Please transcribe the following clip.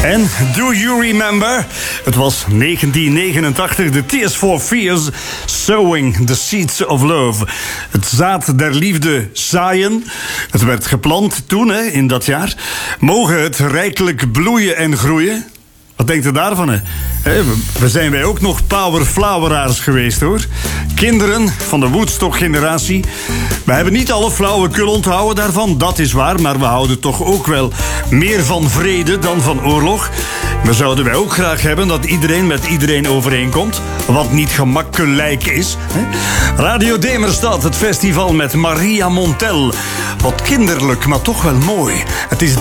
En do you remember? Het was 1989, de Tears for Fears, Sowing the Seeds of Love. Het zaad der liefde zaaien. Het werd geplant toen, in dat jaar. Mogen het rijkelijk bloeien en groeien. Wat denkt u daarvan, hè? We zijn wij ook nog powerfloweraars geweest, hoor. Kinderen van de Woodstock-generatie. We hebben niet alle flauwekul onthouden daarvan, dat is waar. Maar we houden toch ook wel meer van vrede dan van oorlog. We zouden wij ook graag hebben dat iedereen met iedereen overeenkomt. Wat niet gemakkelijk is. Hè? Radio Demerstad, het festival met Maria Montel. Wat kinderlijk, maar toch wel mooi. Het is